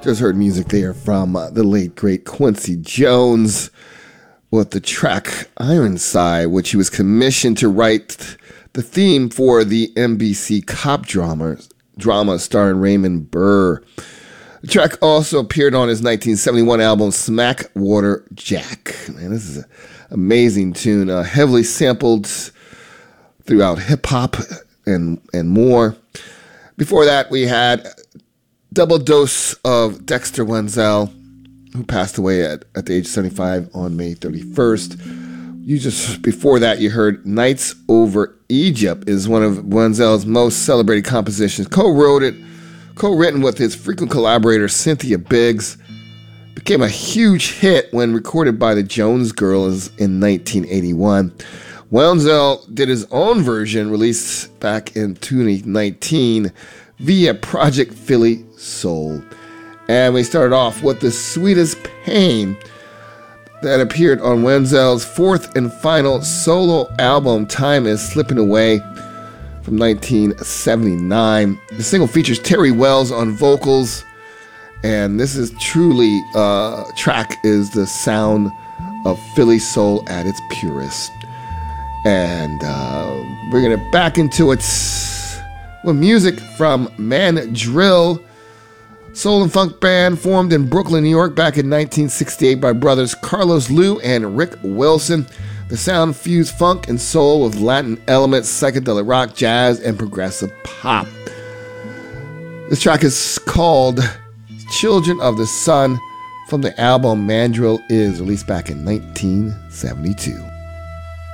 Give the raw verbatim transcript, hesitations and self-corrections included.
Just heard music there from uh, the late, great Quincy Jones with the track Ironside, which he was commissioned to write the theme for the N B C cop drama, drama starring Raymond Burr. The track also appeared on his nineteen seventy-one album Smackwater Jack. Man, this is an amazing tune, uh, heavily sampled throughout hip-hop and, and more. Before that, we had Double Dose of Dexter Wenzel, who passed away at, at the age of seventy-five on May thirty-first. You just before that, you heard Nights Over Egypt is one of Wenzel's most celebrated compositions. Co-wrote it, co-written with his frequent collaborator Cynthia Biggs. Became a huge hit when recorded by the Jones Girls in nineteen eighty-one. Wenzel did his own version, released back in twenty nineteen via Project Philly Soul. And we started off with The Sweetest Pain that appeared on Wenzel's fourth and final solo album, Time Is Slipping Away, from nineteen seventy-nine. The single features Terry Wells on vocals, and this is truly, uh, track is the sound of Philly soul at its purest. And uh, bringing it back into its with music from Mandrill, soul and funk band formed in Brooklyn, New York back in nineteen sixty-eight by brothers Carlos Liu and Rick Wilson. The sound fused funk and soul with Latin elements, psychedelic rock, jazz, and progressive pop. This track is called Children of the Sun from the album Mandrill Is, released back in nineteen seventy-two.